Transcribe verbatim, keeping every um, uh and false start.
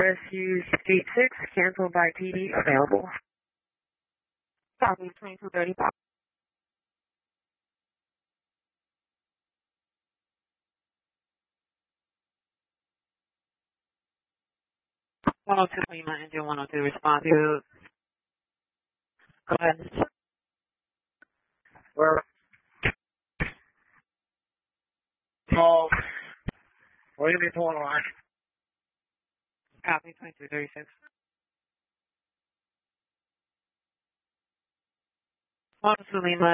Rescue eight six, cancel by T D, available. Copy, twenty-two thirty-five. one oh two, Lima, engine one oh two, respond to. Go ahead. Where? Oh, what do you mean pulling a line? Copy, twenty-two thirty-six. one oh two, Lima.